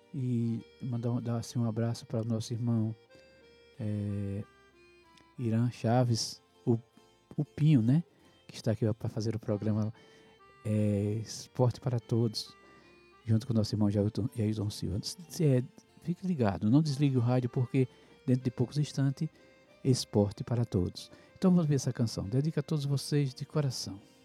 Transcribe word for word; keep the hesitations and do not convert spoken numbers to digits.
E mandar um, dar assim, um abraço para o nosso irmão é, Irã Chaves, o, o Pinho, né? Que está aqui para fazer o programa é, Esporte para Todos, junto com o nosso irmão Jailton, Jailton Silva. É, fique ligado, não desligue o rádio, porque dentro de poucos instantes, Esporte para Todos. Então vamos ver essa canção. Dedico a todos vocês de coração.